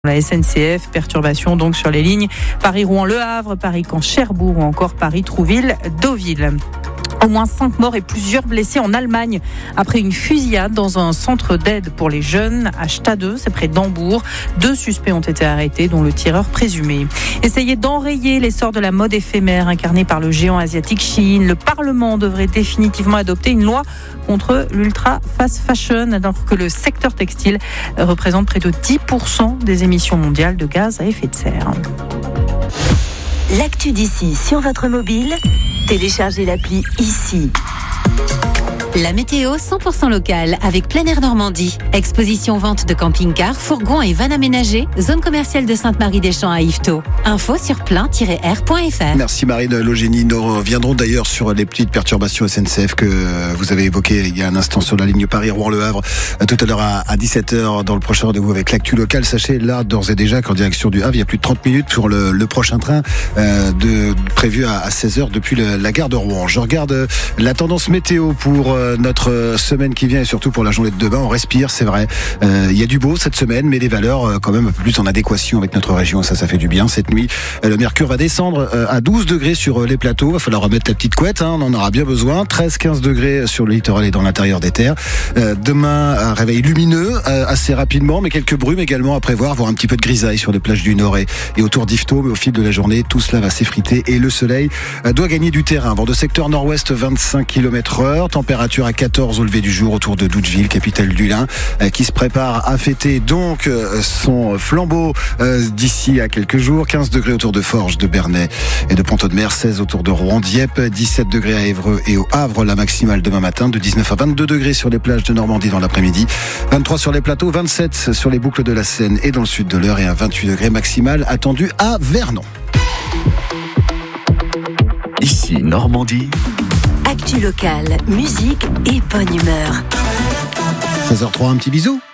La SNCF, perturbations donc sur les lignes Paris-Rouen-Le Havre, Paris-Caen-Cherbourg ou encore Paris-Trouville-Deauville. Au moins 5 morts et plusieurs blessés en Allemagne après une fusillade dans un centre d'aide pour les jeunes à Stade, c'est près d'Hambourg. 2 suspects ont été arrêtés, dont le tireur présumé. Essayer d'enrayer l'essor de la mode éphémère incarnée par le géant asiatique Shein. Le Parlement devrait définitivement adopter une loi contre l'ultra fast fashion, alors que le secteur textile représente près de 10% des émissions mondiales de gaz à effet de serre. L'actu d'ici sur votre mobile, téléchargez l'appli ici. La météo 100% locale avec Plein Air Normandie. Exposition vente de camping-cars, fourgons et vannes aménagées. Zone commerciale de Sainte-Marie-des-Champs à Yvetot. Info sur plein-air.fr. Merci Marine Logénie. Nous reviendrons d'ailleurs sur les petites perturbations SNCF que vous avez évoquées il y a un instant sur la ligne Paris-Rouen-Le Havre. Tout à l'heure à 17h dans le prochain rendez-vous avec l'actu local. Sachez là d'ores et déjà qu'en direction du Havre, il y a plus de 30 minutes pour le prochain train prévu à 16h depuis la gare de Rouen. Je regarde la tendance météo pour notre semaine qui vient et surtout pour la journée de demain. On respire, c'est vrai. Il y a du beau cette semaine, mais les valeurs quand même un peu plus en adéquation avec notre région. Ça fait du bien. Cette nuit, le mercure va descendre à 12 degrés sur les plateaux. Il va falloir remettre la petite couette, on en aura bien besoin. 13-15 degrés sur le littoral et dans l'intérieur des terres. Demain, un réveil lumineux assez rapidement, mais quelques brumes également à prévoir, voire un petit peu de grisaille sur les plages du Nord et autour d'Yvetot. Mais au fil de la journée, tout cela va s'effriter et le soleil doit gagner du terrain. Vent de secteur nord-ouest, 25 km/h. Température à 14 au lever du jour autour de Douteville, capitale du Lin, qui se prépare à fêter donc son flambeau d'ici à quelques jours. 15 degrés autour de Forges, de Bernay et de Pont-de-Mer, 16 autour de Rouen, Dieppe, 17 degrés à Évreux et au Havre, la maximale demain matin, de 19 à 22 degrés sur les plages de Normandie dans l'après-midi, 23 sur les plateaux, 27 sur les boucles de la Seine et dans le sud de l'Eure et un 28 degrés maximal attendu à Vernon. Ici Normandie. Actu locale, musique et bonne humeur. 16h03, un petit bisou.